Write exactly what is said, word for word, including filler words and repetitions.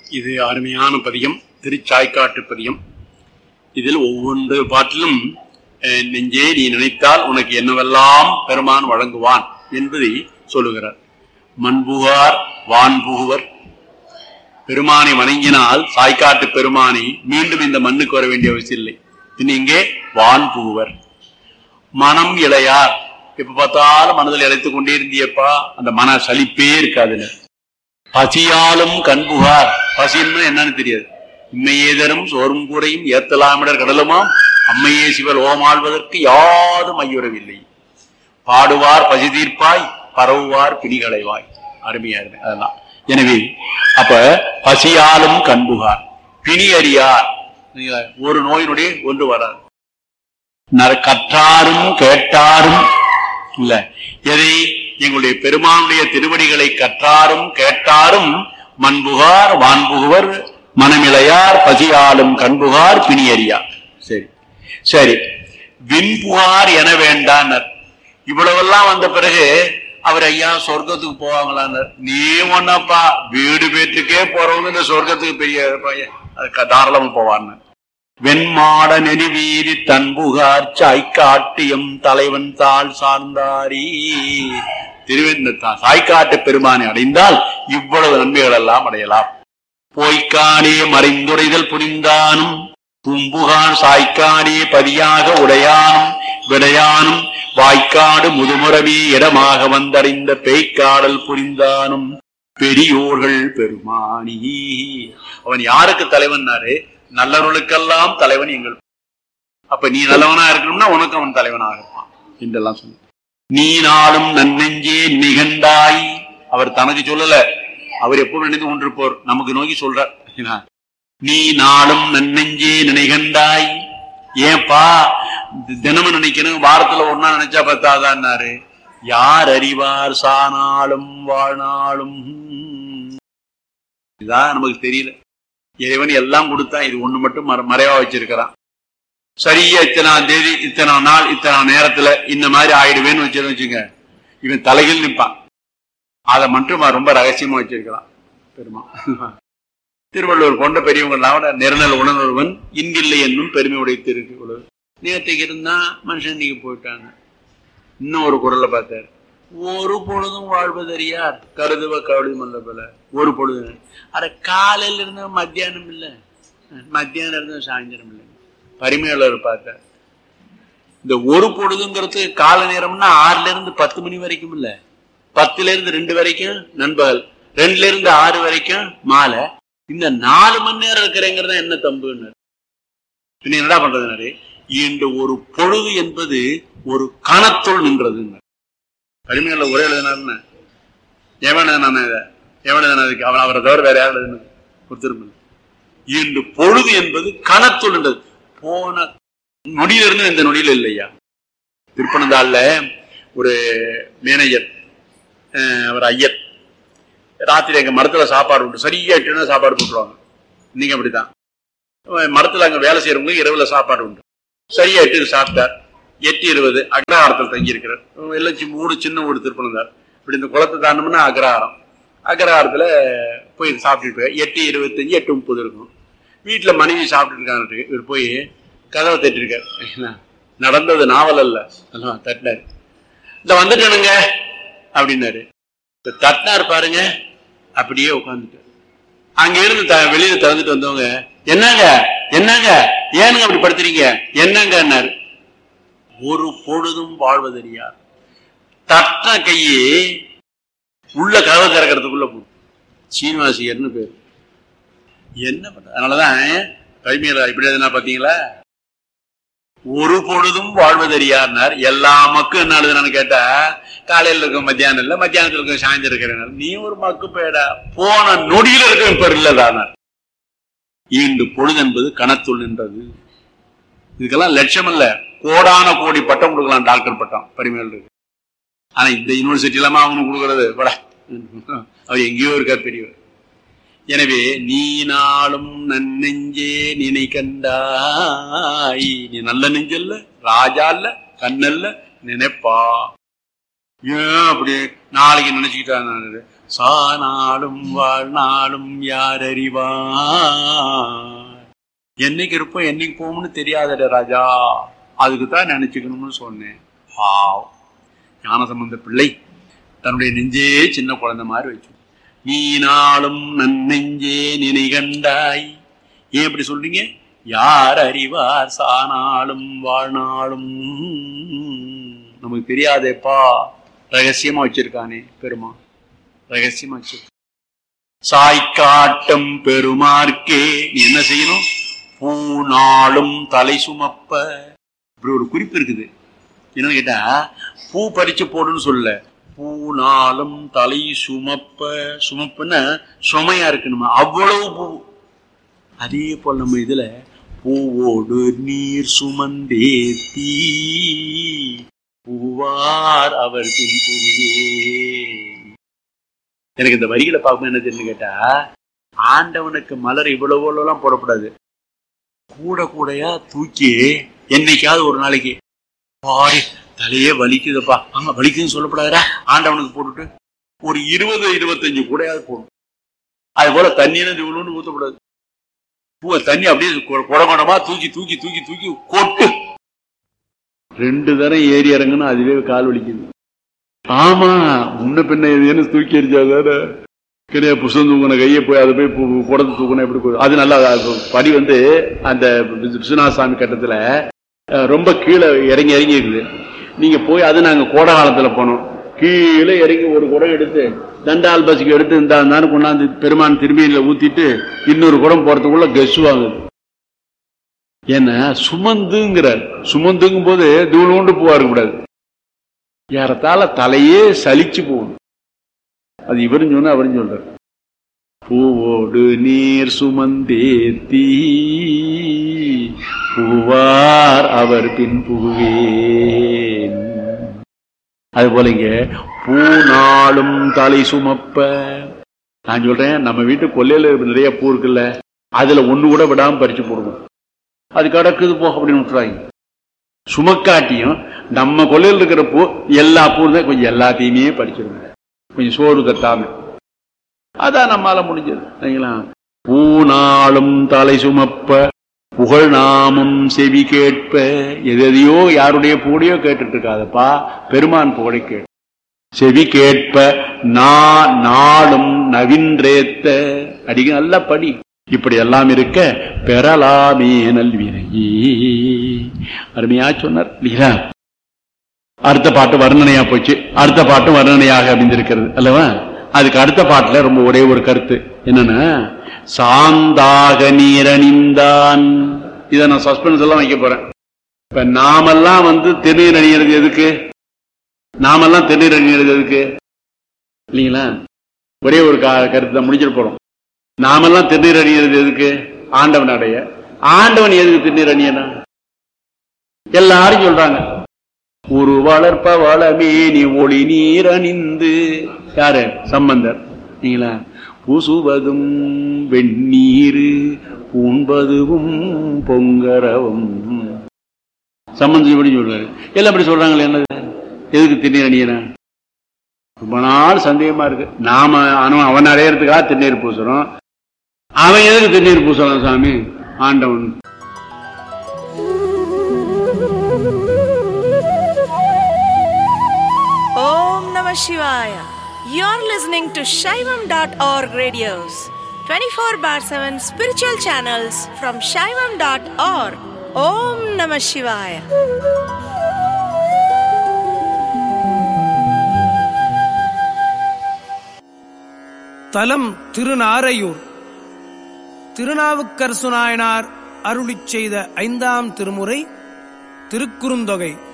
இது அருமையான பதியம், திருச்சாய்க்காட்டு பதியம். இதில் ஒவ்வொன்று பாட்டிலும் நெஞ்சே நீ நினைத்தால் உனக்கு என்னவெல்லாம் பெருமான் வழங்குவான் என்பதை சொல்லுகிறார். மண்புகார் வான்புகுவர். பெருமானை வணங்கினால் சாய்க்காட்டு பெருமானை மீண்டும் இந்த மண்ணுக்கு வர வேண்டிய அவசியம் இல்லை. பின் இங்கே வான்புகுவர். மனம் இளையார். இப்ப பார்த்தாலும் மனதில் இழைத்துக் கொண்டே இருந்தியப்பா, அந்த மன சலிப்பே இருக்காதுல. பசியாலும் கண்புகார். பசின்னு என்னன்னு தெரியாது. இம்மையே தரும் சோறும் கூரையும் ஏத்தலாமிடர் கடலுமாம் அம்மையே சிவர் ஓமாழ்வதற்கு யாதும் ஐயுறவில்லை. பாடுவார் பசி தீர்ப்பாய், பரவுவார் பிடிகளைவாய். அருமையா இருக்கு அதெல்லாம். எனவே அப்ப பசியாலும் கண்புகார், பிணி அறியார். ஒரு நோயினுடைய ஒன்று வராது. கற்றாரும் கேட்டாரும் இல்ல, எதை எங்களுடைய பெருமானுடைய திருவடிகளை கற்றாரும் கேட்டாரும் மண்புகார் வான்புகுவர், மனமிளையார், பசியாலும் கண்புகார், பிணியறியார். சரி சரி விண்புகார் என வேண்டானர். இவ்வளவெல்லாம் வந்த பிறகு அவர் ஐயா சொர்க்கத்துக்கு போவாங்களான்னார். நீ ஒன்னப்பா, வீடு பேற்றுக்கே போறவங்க இந்த சொர்க்கத்துக்கு பெரிய தாராளமா போவான்னு. வெண்மாட நெறிவீதி தன்புகார் சாய்க்காட்டியம் தலைவன் தாள் சார்ந்தாரி. திருவெண்ண சாய்க்காட்டு பெருமானை அடைந்தால் இவ்வளவு நன்மைகள் எல்லாம் அடையலாம். போய்க்கானே மறைந்துரைதல் புரிந்தானும் பூம்புகான் சாய்க்கானே பதியாக உடையானும் விடையானும் வாய்க்காடு முதுமுறவி இடமாக வந்தடைந்த பேய்க்காடல் புரிந்தானும் பெரியோர்கள் பெருமானி. அவன் யாருக்கு தலைவன்னாரு? நல்லவர்களுக்கெல்லாம் தலைவன் எங்கள். அப்ப நீ நல்லவனா இருக்கணும்னா உனக்கு அவன் தலைவனாக இருப்பான் என்றெல்லாம் சொன்ன. நீ நாளும் நன்னெஞ்சே நிகண்டாய். அவர் தனக்கு சொல்லல, அவர் எப்போ நினைத்து கொண்டிருப்போர், நமக்கு நோக்கி சொல்றார். நீ நாளும் நன்னெஞ்சே நினைகண்டாய். ஏன்பா தினமும் நினைக்கணும், வாரத்துல ஒரு நாள் நினைச்சா பத்தாதான்னாரு. யார் அறிவார் சானாலும் வாழ்நாளும். இதான் நமக்கு தெரியல. இறைவன் எல்லாம் கொடுத்தான், இது ஒண்ணு மட்டும் மறைவா வச்சிருக்கிறான். சரியா இத்தனாம் தேதி இத்தனை நாள் இத்தனை நேரத்துல இந்த மாதிரி ஆயிடுவேன்னு வச்சு வச்சுங்க, இவன் தலையில் நிற்பான். அதை மட்டும் ரொம்ப ரகசியமா வச்சிருக்கிறான் பெருமா. திருவள்ளுவர் கொண்ட பெரியவங்க நிரநல் உணர்வன் இன்றில்லை என்னும் பெருமை உடைத்திருக்கு. நேற்றைக்கு இருந்தா மனுஷன் நீங்க போயிட்டாங்க. இன்னும் ஒரு குரலை பார்த்தார். ஒரு பொழுதும் வாழ்வதறியார் கருதுவ கவலை மல்ல போல. ஒரு பொழுது அட காலையில இருந்த மத்தியானம் இல்லை, மத்தியானம் இருந்த சாயந்தரம் இல்லை. பரிமையாளர் பார்த்தார். இந்த ஒரு பொழுதுங்கிறது கால நேரம்னா ஆறுல இருந்து பத்து மணி வரைக்கும் இல்ல, பத்துல இருந்து ரெண்டு வரைக்கும் நண்பகல், ரெண்டுல இருந்து ஆறு வரைக்கும் மாலை. இந்த நாலு மணி நேரம் இருக்கிறேங்கிறத என்ன தம்புன்னு என்னடா பண்றது? இந்த ஒரு பொழுது என்பது ஒரு கணத்துள் நின்றது. பரிமையாளர் ஒரே எழுதினாருன்னு எவன் எவன் அவன் அவரை தவிர வேற யாரும் எழுதினது கொடுத்திருப்பது. இன்று பொழுது என்பது கணத்துள் நின்றது. போன நொடியில இருந்து இந்த நொடியில இல்லையா. திருப்பனந்தாள்ல ஒரு மேனேஜர், அவர் ஐயர், ராத்திரி எங்க மரத்துல சாப்பாடு உண்டு. சரியா எட்டு சாப்பாடு போட்டுருவாங்க. நீங்க அப்படித்தான் மரத்துல அங்க வேலை செய்யறவங்க இரவுல சாப்பாடு உண்டு. சரியா எட்டு சாப்பிட்டார். எட்டு இருபது அக்ரஹாரத்தில் தங்கி இருக்கிறார். எல்லாம் மூணு சின்ன ஊடு திருப்பனந்தார். இப்படி இந்த குளத்தை தாண்டோம்னா அக்ரஹாரம். அக்ரஹாரத்துல போய் சாப்பிட்டுட்டு போய் எட்டு இருபத்தஞ்சு எட்டு முப்பது இருக்கும். வீட்டுல மனைவி சாப்பிட்டு இருக்காங்க. இவர் போய் கதவை தட்டிருக்காரு. நடந்தது நாவல் அல்ல, தட்டினாரு. இந்த வந்துட்டனுங்க அப்படின்னாரு. தட்டினார் பாருங்க, அப்படியே உட்காந்துட்டாரு. அங்க இருந்து வெளியில திறந்துட்டு வந்தவங்க, என்னங்க என்னங்க ஏனுங்க அப்படி படுத்துறீங்க என்னங்கன்னாரு. ஒரு பொழுதும் வாழ்வதறியார். தட்ட கையே உள்ள கதவை திறக்கிறதுக்குள்ள போட்டு சீனிவாசியர்னு பேரு. என்ன பண்ற? அதனாலதான் கவிஞர் இப்படி எதுனா பாத்தீங்களா, ஒரு பொழுதும் வாழ்வதறியார்னார். எல்லா மக்களும் என்ன எழுதுனான்னு கேட்டா, காலையில இருக்க மத்தியானம் இல்ல, மத்தியானத்துல இருக்க சாயந்தரம் இருக்கிற. நீ ஒரு மக்கு பேடா, போன நொடியில இருக்க இப்ப இல்லதான. ஈண்டு பொழுது என்பது கணத்துள் நின்றது. இதுக்கெல்லாம் லட்சம் இல்ல, கோடான கோடி பட்டம் கொடுக்கலாம், டாக்டர் பட்டம் பரிமையில் இருக்கு. ஆனா இந்த யூனிவர்சிட்டி இல்லாம அவனுக்கு கொடுக்கறது பட, அவர் எங்கேயோ இருக்கார் பெரியவர். எனவே நீ நாளும் நன்னெஞ்சே நினை கண்டாய். நீ நல்ல நெஞ்சல்ல, ராஜா இல்ல, கண்ணல்ல, நினைப்பா. ஏன் அப்படி நாளைக்கு நினைச்சுக்கிட்டாங்க. சானாலும் வாழ்நாளும் யார் அறிவார். என்னைக்கு இருப்போம் என்னைக்கு போகும்னு தெரியாதட ராஜா, அதுக்குதான் நினைச்சுக்கணும்னு சொன்னேன். பாவம் ஞானசம்பந்த பிள்ளை தன்னுடைய நெஞ்சே சின்ன குழந்தை மாதிரி வச்சு, நீ நாளும் நன்னெஞ்சே நினை கண்டாய். ஏன் இப்படி சொல்றீங்க? யார் அறிவார் சானாலும் வாழ்நாளும். நமக்கு தெரியாதேப்பா, ரகசியமா வச்சிருக்கானே பெருமா, ரகசியமா வச்சிருக்க. சாய்காட்டம் பெருமார்க்கே நீ என்ன செய்யணும்? பூநாளும் தலை சுமப்ப. இப்படி ஒரு குறிப்பு இருக்குது. என்னன்னு கேட்டா, பூ பறிச்சு போடுன்னு சொல்ல, பூநாளும் தலை சுமப்ப. சுமப்புன்னா சுமையா இருக்கணுமா, அவ்வளவு பூ. அதே போல் நம்ம இதுல பூவோடு நீர் சுமந்தேத்தி பூவார் அவர் பின் பூவே. எனக்கு இந்த வரிகளை பார்க்கும் என்ன தெரியுன்னு கேட்டா, ஆண்டவனுக்கு மலர் இவ்வளவு எல்லாம் போடக்கூடாது, கூட கூடையா தூக்கி என்னைக்காவது ஒரு நாளைக்கு பாடி தலையே வலிக்குதுப்பா, ஆமா வலிக்குதுன்னு சொல்லப்படாதா, ஆண்டவனுக்கு போட்டுட்டு ஒரு இருபது இருபத்தஞ்சு கூடையாவது போடும். அது போல தண்ணியில இவ்வளோன்னு ஊற்றக்கூடாது. பூவை தண்ணி அப்படியே குடகுடமா தூக்கி தூக்கி தூக்கி தூக்கி கொட்டு. ரெண்டு தரம் ஏறி இறங்குன்னு அதுவே கால் வலிக்குது. ஆமா, முன்ன பின்ன எதுன்னு தூக்கி எரிஞ்சாதான கிடையாது. புஷம் தூக்கின கையை போய் அதை போய் குடத்தை தூக்கணும் எப்படி போய் அது நல்லா படி வந்து அந்த விஸ்வநாதசாமி கட்டத்துல ரொம்ப கீழே இறங்கி இறங்கி இருக்குது. நீங்க போய் அது நாங்க கோடை காலத்துல போனோம், கீழே இறங்கி ஒரு குடம் எடுத்து தண்டால் பசிக்கு எடுத்து இருந்தாலும் கொண்டாந்து பெருமான் திரும்பியில ஊத்திட்டு இன்னொரு குடம் போறதுக்குள்ள கெஸ் வாங்குது. ஏன்னா சுமந்துங்கிறார். சுமந்துங்கும் போது தூளூண்டு பூவா இருக்கக்கூடாது, ஏறத்தால தலையே சலிச்சு போகணும். அது இவரும் சொன்ன அவரும் சொல்றார். பூவோடு நீர் சுமந்தேத்தி பூவார் அவர் பின் புகுவேன். அது போல இங்க பூநாளும் தலை சுமப்ப. நான் சொல்றேன், நம்ம வீட்டு கொல்லையில நிறைய பூ இருக்குல்ல, அதுல ஒண்ணு கூட விடாம பறிச்சு போடுவோம். அது கிடக்குது போ அப்படின்னு விட்டுறாங்க. சுமக்காட்டியும் நம்ம கொல்லையில் இருக்கிற பூ எல்லா பூ தான் கொஞ்சம் எல்லாத்தையுமே பறிச்சிருங்க, கொஞ்சம் சோறு தட்டாம. அதான் நம்மால முடிஞ்சது. பூநாளும் தலை சுமப்ப புகழ் நாமம் செவி கேட்ப. எதையோ யாருடைய புகழையோ கேட்டுட்டு இருக்காதப்பா, பெருமான் புகழை கேட்ப. செவி கேட்ப நாளும் நவின்றேத்த. அடிக்க நல்ல படி. இப்படி எல்லாம் இருக்க பெறலாமே நல்வினையே. அருமையா சொன்னார் இல்லையா? அடுத்த பாட்டு வர்ணனையா போச்சு, அடுத்த பாட்டு வர்ணனையாக அமைந்திருக்கிறது அல்லவா? அதுக்கு அடுத்த பாட்டுல ரொம்ப ஒரே ஒரு கருத்து என்னன்னா, சாந்தாக நீரணிந்தான். இதை நான் சஸ்பென்ஸ் எல்லாம் வைக்க போறேன். இப்ப நாமெல்லாம் வந்து திருநீர் அணிகிறது எதுக்கு? நாமெல்லாம் திருநீர் அணிகிறது எதுக்கு இல்லைங்களா? ஒரே ஒரு கருத்து தான் முடிச்சிட்டு போறோம். நாமெல்லாம் திருநீர் அணிகிறது எதுக்கு? ஆண்டவன் அடைய. ஆண்டவன் எதுக்கு திருநீர் அணியனா? எல்லாரும் சொல்றாங்க, ஒரு வளர்ப்ப வளமே நீ ஒளி நீர் அணிந்து. யாரு? சம்பந்தர். நீங்களா? பூசுவதும் வெந்நீரு பூண்பதுவும் பொங்கரவும். சம்பந்தம் இப்படி சொல்றாரு. எல்லாம் இப்படி சொல்றாங்களே, என்னது எதுக்கு திருநீர் அணியனா? ரொம்ப நாள் சந்தேகமா இருக்கு. நாம அவன் அடையறதுக்காக திருநீர் பூசுறோம், அவன் எதுக்கு திருநீர் பூசலாம் சாமி? ஆண்டவன். Om Namah Shivaya. You're listening to Shaivam dot org radios, twenty-four bar seven spiritual channels from Shaivam dot org. Om Namah Shivaya. தலம் திருநாரையூர். திருநாவுக்கரசு நாயனார் அருளிச் செய்த ஐந்தாம் திருமுறை திருக்குறுந்தொகை.